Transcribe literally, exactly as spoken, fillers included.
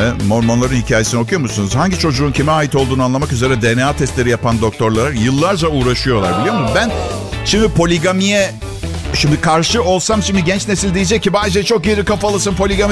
mi? Mormonların hikayesini okuyor musunuz? Hangi çocuğun kime ait olduğunu anlamak üzere D N A testleri yapan doktorlar yıllarca uğraşıyorlar, biliyor musun? Ben şimdi poligamiye şimdi karşı olsam, şimdi genç nesil diyecek ki Bayce çok geri kafalısın, poligami